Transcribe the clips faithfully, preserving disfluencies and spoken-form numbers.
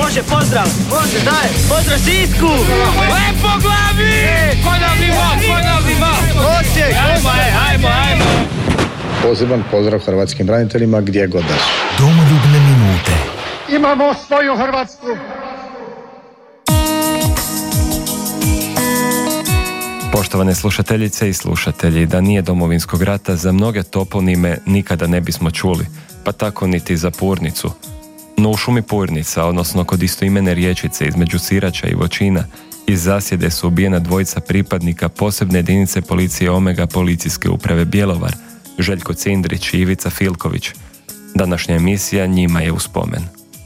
Može, pozdrav! Može, daj! Pozdrav Sisku! Lepo glavi! Ponovni vod, ponovni vod! Osijek! Ajmo, ajmo, ajmo! Poseban pozdrav hrvatskim braniteljima gdje god da su. Domoljubne minute. Imamo svoju Hrvatsku! Poštovane slušateljice i slušatelji, da nije Domovinskog rata, za mnoge toponime nikada ne bismo čuli, pa tako niti za Purnicu. No u šumi Purnica, odnosno kod istoimene riječice između Sirača i Voćina, iz zasjede su ubijena dvojica pripadnika posebne jedinice policije Omega policijske uprave Bjelovar, Željko Cindrić i Ivica Filković. Današnja emisija njima je u spomen.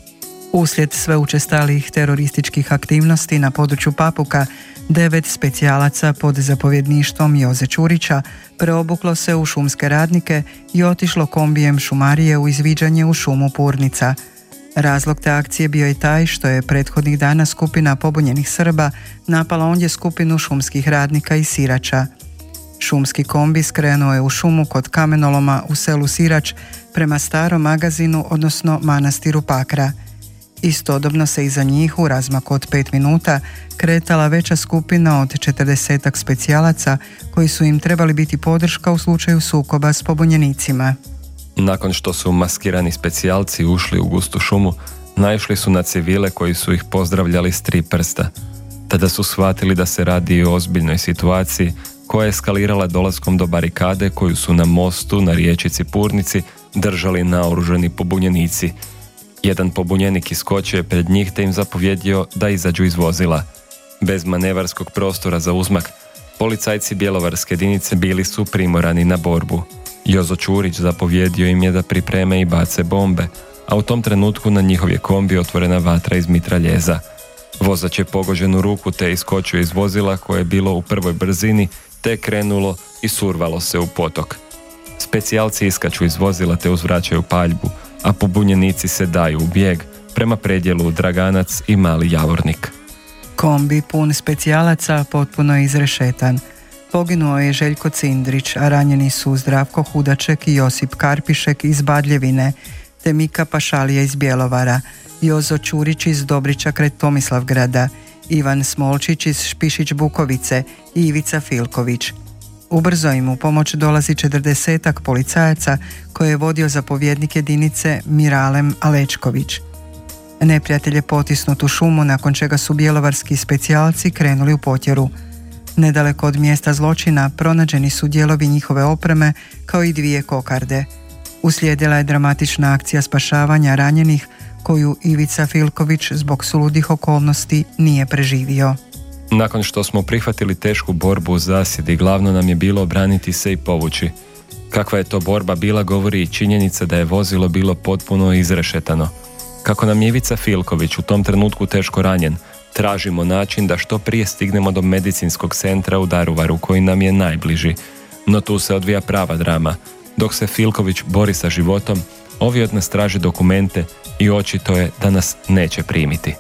Uslijed sve učestalijih terorističkih aktivnosti na području Papuka, devet specijalaca pod zapovjedništvom Joze Čurića preobuklo se u šumske radnike i otišlo kombijem šumarije u izviđanje u šumu Purnica. Razlog te akcije bio je taj što je prethodnih dana skupina pobunjenih Srba napala ondje skupinu šumskih radnika iz Sirača. Šumski kombi skrenuo je u šumu kod kamenoloma u selu Sirač prema starom magazinu, odnosno manastiru Pakra. Istodobno se iza njih u razmaku od pet minuta kretala veća skupina od četrdesetak specijalaca koji su im trebali biti podrška u slučaju sukoba s pobunjenicima. Nakon što su maskirani specijalci ušli u gustu šumu, naišli su na civile koji su ih pozdravljali s tri prsta. Tada su shvatili da se radi o ozbiljnoj situaciji koja je eskalirala dolaskom do barikade koju su na mostu na riječici Purnici držali naoružani pobunjenici. Jedan pobunjenik iskočio je pred njih te im zapovjedio da izađu iz vozila. Bez manevarskog prostora za uzmak, policajci bjelovarske jedinice bili su primorani na borbu. Jozo Čurić zapovjedio im je da pripreme i bace bombe, a u tom trenutku na njihov je kombi otvorena vatra iz mitraljeza. Vozač je pogođen u ruku te iskočio iz vozila koje je bilo u prvoj brzini te krenulo i survalo se u potok. Specijalci iskaču iz vozila te uzvraćaju paljbu, a pobunjenici se daju u bijeg prema predjelu Draganac i Mali Javornik. Kombi pun specijalaca potpuno je izrešetan. Poginuo je Željko Cindrić, a ranjeni su Zdravko Hudaček i Josip Karpišek iz Badljevine, te Mika Pašalija iz Bjelovara, Jozo Čurić iz Dobrića kraj Tomislavgrada, Ivan Smolčić iz Špišić Bukovice i Ivica Filković. Ubrzo im u pomoć dolazi četrdesetak policajaca koje je vodio zapovjednik jedinice Miralem Alečković. Neprijatelj je potisnut u šumu, nakon čega su bjelovarski specijalci krenuli u potjeru. Nedaleko od mjesta zločina pronađeni su dijelovi njihove opreme kao i dvije kokarde. Uslijedila je dramatična akcija spašavanja ranjenih koju Ivica Filković zbog suludih okolnosti nije preživio. Nakon što smo prihvatili tešku borbu u zasjedi, glavno nam je bilo obraniti se i povući. Kakva je to borba bila govori i činjenica da je vozilo bilo potpuno izrešetano. Kako nam je Ivica Filković u tom trenutku teško ranjen, tražimo način da što prije stignemo do medicinskog centra u Daruvaru koji nam je najbliži. No tu se odvija prava drama. Dok se Filković bori sa životom, ovi od nas traže dokumente i očito je da nas neće primiti.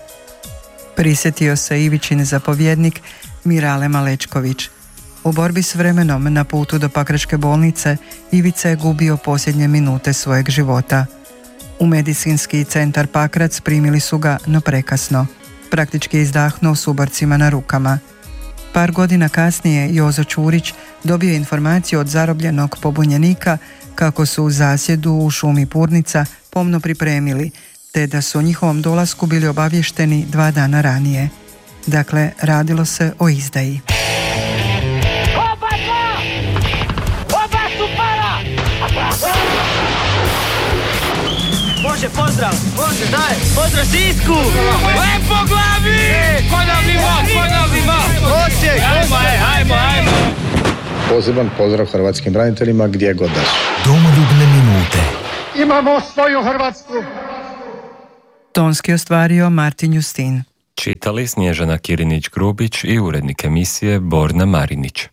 Prisjetio se Ivićin zapovjednik Mirale Malečković. U borbi s vremenom na putu do Pakračke bolnice Ivica je gubio posljednje minute svojeg života. U medicinski centar Pakrac primili su ga, no prekasno. Praktički je izdahnuo s ubarcima na rukama. Par godina kasnije Jozo Čurić dobio informaciju od zarobljenog pobunjenika kako su u zasjedu u šumi Purnica pomno pripremili, te da su o njihovom dolasku bili obavješteni dva dana ranije. Dakle, radilo se o izdaji. Oba dva! Oba su para! Može, pozdrav! Može, daj! Pozdrav Sisku! Lepo glavi! Ponovni vod, ponovni vod! Osijek! Ajmo, ajmo, ajmo! Poseban pozdrav hrvatskim braniteljima gdje god da su. Domoljubne minute. Imamo svoju Hrvatsku! Tonski ostvario Martin Justin. Čitali Snježana Kirinić-Grubić i urednik emisije Borna Marinić.